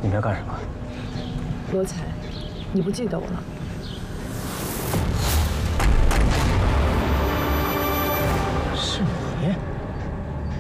你们要干什么？ 罗彩，你不记得我了？